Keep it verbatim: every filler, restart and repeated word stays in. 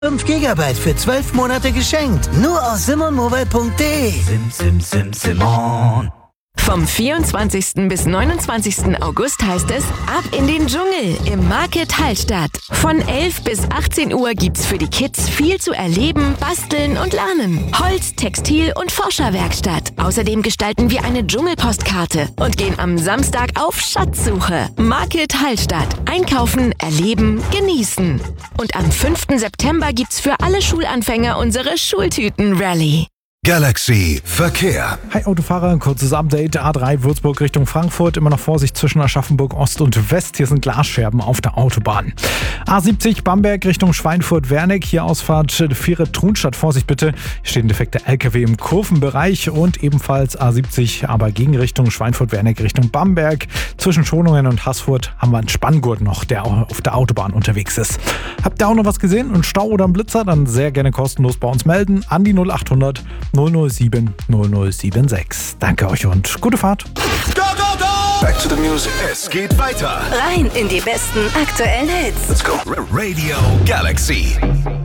fünf Gigabyte für zwölf Monate geschenkt. Nur aus simonmobile punkt de. Sim, sim, sim, Simon. Vom vierundzwanzigsten bis neunundzwanzigsten August heißt es Ab in den Dschungel im Market Hallstatt. Von elf bis achtzehn Uhr gibt's für die Kids viel zu erleben, basteln und lernen. Holz-, Textil- und Forscherwerkstatt. Außerdem gestalten wir eine Dschungelpostkarte und gehen am Samstag auf Schatzsuche. Market Hallstatt. Einkaufen, erleben, genießen. Und am fünften September gibt's für alle Schulanfänger unsere Schultüten-Rallye. Galaxy Verkehr. Hi Autofahrer, kurzes Update. A drei Würzburg Richtung Frankfurt. Immer noch Vorsicht zwischen Aschaffenburg Ost und West. Hier sind Glasscherben auf der Autobahn. A siebzig Bamberg Richtung Schweinfurt-Wernig. Hier Ausfahrt Viere-Trunstadt. Vorsicht bitte. Hier steht ein defekter L K W im Kurvenbereich. Und ebenfalls A siebzig, aber gegen Richtung Schweinfurt-Wernig Richtung Bamberg. Zwischen Schonungen und Haßfurt haben wir einen Spanngurt noch, der auf der Autobahn unterwegs ist. Habt ihr auch noch was gesehen? Ein Stau oder ein Blitzer? Dann sehr gerne kostenlos bei uns melden. An die null achthundert null null sieben null null sieben sechs. Danke euch und gute Fahrt. Go, go, go! Back to the music. Es geht weiter. Rein in die besten aktuellen Hits. Let's go. Radio Galaxy.